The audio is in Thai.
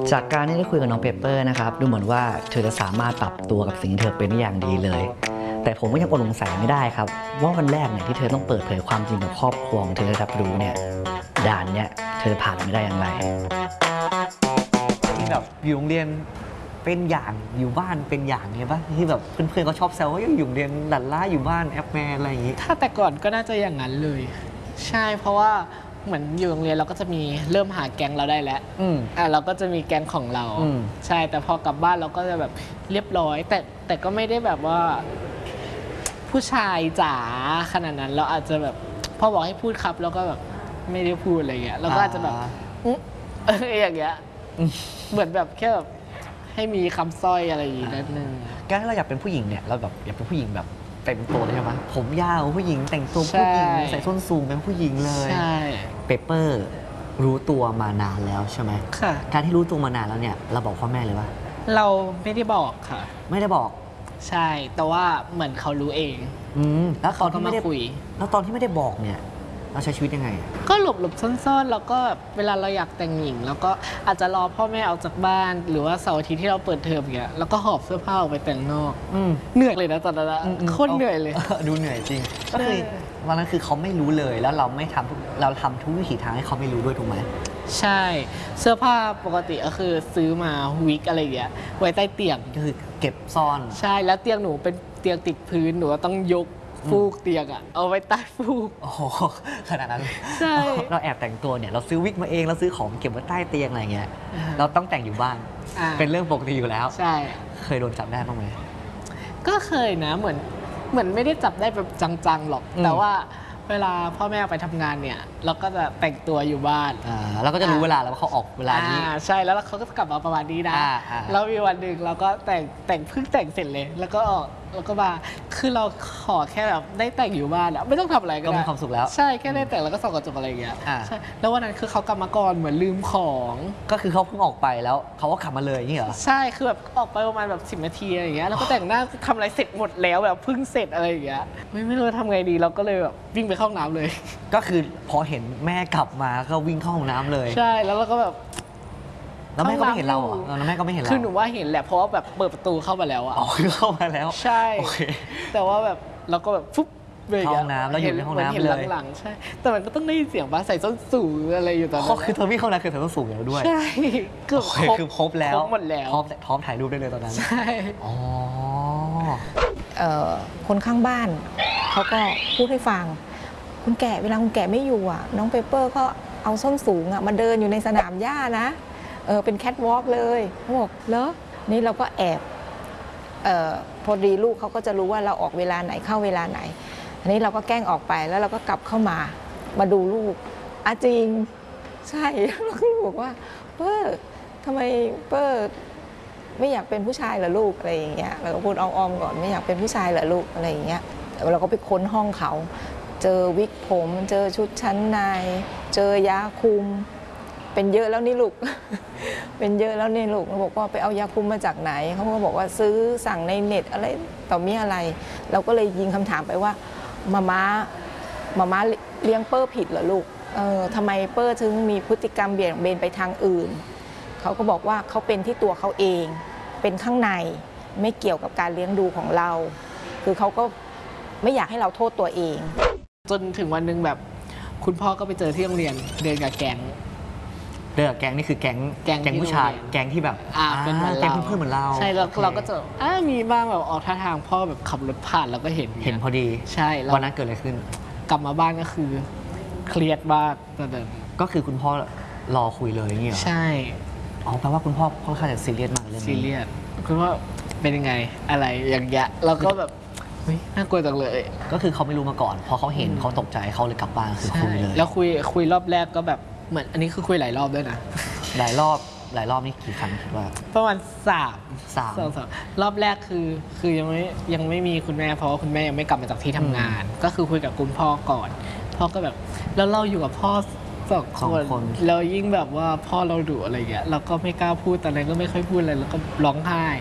จากการที่ได้คุยกับน้องเปเปอร์นะครับดูเหมือนว่าเธอจะสามารถปรับตัวกับสิ่งที่เธอเป็นได้อย่างดีเลยแต่ผมก็ยังอดสงสัยไม่ได้ครับว่าวันแรกเนี่ยที่เธอต้องเปิดเผยความจริงกับครอบครัวของเธอได้รับรู้เนี่ยด่านเนี่ยเธอผ่านไม่ได้อย่างไรที่แบบอยู่โรงเรียนเป็นอย่างอยู่บ้านเป็นอย่างไงป่ะที่แบบเพื่อนๆเขาชอบแซวว่าอยู่โรงเรียนหลั่นล้าอยู่บ้านแอปแมนอะไรอย่างงี้ถ้าแต่ก่อนก็น่าจะอย่างนั้นเลยใช่เพราะว่าเหมือนอยู่โรงเรียนเราก็จะมีเริ่มหาแก๊งเราได้แล้วเราก็จะมีแก๊งของเราใช่แต่พอกลับบ้านเราก็จะแบบเรียบร้อยแต่ก็ไม่ได้แบบว่าผู้ชายจ๋าขนาดนั้นเราอาจจะแบบพอบอกให้พูดครับแล้วก็แบบไม่ได้พูดอะไรเงี้ยเราก็อาจจะแบบอย่างเงี้ยเหมือนแบบแค่แบบให้มีคำสร้อยอะไรอย่างงี้นิดนึงงั้นเราอยากเป็นผู้หญิงเนี่ยเราแบบอยากเป็นผู้หญิงแบบเต็มตัวเลยใช่ไหมผมยาวผู้หญิงแต่งตัวผู้หญิงใส่ส้นสูงเป็นผู้หญิงเลยใช่เปเปอร์รู้ตัวมานานแล้วใช่ไหมค่ะการที่รู้ตัวมานานแล้วเนี่ยเราบอกพ่อแม่เลยว่าเราไม่ได้บอกค่ะไม่ได้บอกใช่แต่ว่าเหมือนเขารู้เองแล้วตอนที่ไม่ได้คุยแล้วตอนที่ไม่ได้บอกเนี่ยเราใช้ชีวิตยังไงก็หลบซ่อนๆแล้วก็เวลาเราอยากแต่งหญิงแล้วก็อาจจะรอพ่อแม่ออกจากบ้านหรือว่าเสาร์อาทิตย์ที่เราเปิดเทอมอย่างเงี้ยแล้วก็หอบเสื้อผ้าออกไปแต่งนอกเหนื่อยเลยนะตอนนั้นโคตรเหนื่อยเลยดูเหนื่อยจริงก็คือวันนั้นคือเขาไม่รู้เลยแล้วเราทำทุกวิถีทางให้เขาไม่รู้ด้วยถูกไหมใช่เสื้อผ้าปกติก็คือซื้อมาวิกอะไรอย่างเงี้ยไว้ใต้เตียงก็คือเก็บซ่อนใช่แล้วเตียงหนูเป็นเตียงติดพื้นหนูต้องยกฟูกเตียงอะเอาไว้ใต้ฟูกโอ้โหขนาดนั้นใช่เราแอบแต่งตัวเนี่ยเราซื้อวิกมาเองเราซื้อของเก็บไว้ใต้เตียงอะไรเงี้ยเราต้องแต่งอยู่บ้านเป็นเรื่องปกติอยู่แล้วใช่เคยโดนจับได้บ้างไหมก็เคยนะเหมือนไม่ได้จับได้แบบจังๆหรอกแต่ว่าเวลาพ่อแม่ไปทำงานเนี่ยเราก็จะแต่งตัวอยู่บ้านเราก็จะรู้เวลาแล้วว่าเขาออกเวลานี้ใช่แล้วเขาก็กลับมาประมาณนี้นะแล้วมีวันหนึ่งเราก็แต่งเพิ่งแต่งเสร็จเลยแล้วก็ออกแล้วก็มาคือเราขอแค่แบบได้แต่งอยู่บ้านไม่ต้องทำอะไรก็มีความสุขแล้วใช่แค่ได้แต่งแล้วก็ส่องกระจกอะไรอย่างเงี้ยใช่แล้ววันนั้นคือเขากลับมาก่อนเหมือนลืมของก็คือเขาเพิ่งออกไปแล้วเขาก็ขับมาเลยนี่เหรอใช่คือแบบออกไปประมาณแบบ10 นาทีอะไรอย่างเงี้ยแล้วก็แต่งหน้าทำอะไรเสร็จหมดแล้วแบบเพิ่งเสร็จอะไรอย่างเงี้ยไม่รู้ทำไงดีเราก็เลยแบบวิ่งไปเข้าห้องน้ำเลยก็คือพอเห็นแม่กลับมาก็วิ่งเข้าห้องน้ำเลยใช่แล้วเราก็แบบแล้วแม่ก็ไม่เห็นเราเหรอแล้วแม่ก็ไม่เห็นเราคือหนูว่าเห็นแหละเพราะว่าแบบเปิดประตูเข้ามาแล้วอะอ๋อคือเข้ามาแล้วใช่แต่ว่าแบบเราก็แบบฟุ๊บเข้าห้องน้ำแล้วอยู่ในห้องน้ำเลยหลังๆใช่แต่มันก็ต้องได้ยินเสียงว่าใส่ส้นสูงอะไรอยู่ตอนนั้นคือเธอวิ่งเข้าน้ำคือเธอต้องสูงแล้วด้วยใช่คือครบแล้วหมดแล้วพร้อมถ่ายรูปได้เลยตอนนั้นใช่อ๋อคนข้างบ้านเขาก็พูดให้ฟังคุณแก่เวลาคุณแก่ไม่อยู่อ่ะน้องเปเปอร์ก็เอาส้นสูงอ่ะมาเดินอยู่ในสนามหญ้านะเป็นแคทวอล์กเลยเขาบอกเหรอนี่เราก็แอบพอดีลูกเขาก็จะรู้ว่าเราออกเวลาไหนเข้าเวลาไหนอันนี้เราก็แกล้งออกไปแล้วเราก็กลับเข้ามาดูลูกจริงใช่เราก็บอกว่าเปอร์ทำไมเปอร์ไม่อยากเป็นผู้ชายเหรอลูกอะไรอย่างเงี้ยเราก็พูดอ้อมๆก่อนไม่อยากเป็นผู้ชายเหรอลูกอะไรอย่างเงี้ยเราก็ไปค้นห้องเขาเจอวิกผมเจอชุดชั้นในเจอยาคุมเป็นเยอะแล้วนี่ลูก เป็นเยอะแล้วนี่ลูกเราบอกว่าไปเอายาคุมมาจากไหนเขาก็บอกว่าซื้อสั่งในเน็ตอะไรต่อมีอะไรเราก็เลยยิงคำถามไปว่ามาม่าเลี้ยงเปอร์ผิดเหรอลูกทำไมเปอร์ถึงมีพฤติกรรมเบี่ยงเบนไปทางอื่นเขาก็บอกว่าเขาเป็นที่ตัวเขาเองเป็นข้างในไม่เกี่ยวกับการเลี้ยงดูของเราคือเขาก็ไม่อยากให้เราโทษตัวเองจนถึงวันหนึ่งแบบคุณพ่อก็ไปเจอที่โรงเรียนเดินกับแก๊งนี่คือแก๊งผู้ชายแก๊งที่แบบเป็นแก๊งเพื่อนเหมือนเราใช่แล้วเราก็จะมีบ้างแบบออกท่าทางพ่อแบบขับรถผ่านเราก็เห็นพอดีใช่วันนั้นเกิดอะไรขึ้นกลับมาบ้านก็คือเครียดมากตอนนั้นก็คือคุณพ่อรอคุยเลยอย่างเงี้ยใช่แปลว่าคุณพ่อค่อนข้างจะซีเรียสมากเลยซีเรียสคุณพ่อเป็นยังไงอะไรอย่างเงี้ยเราก็แบบน่ากลัวจังเลยก็คือเขาไม่รู้มาก่อนพอเขาเห็นเขาตกใจเขาเลยกลับบ้านคือคุยเลยแล้วคุยรอบแรกก็แบบเหมือนอันนี้คือคุยหลายรอบด้วยนะหลายรอบนี่กี่ครั้งคิดว่าประมาณ3รอบแรกคือยังไม่มีคุณแม่เพราะว่าคุณแม่ยังไม่กลับมาจากที่ทำงานก็คือคุยกับคุณพ่อก่อนพ่อก็แบบแล้วเราอยู่กับพ่อ2 คนแล้วยิ่งแบบว่าพ่อเราดุอะไรเงี้ยเราก็ไม่กล้าพูดตอนนั้นก็ไม่ค่อยพูดอะไรแล้วก็ร้องไห้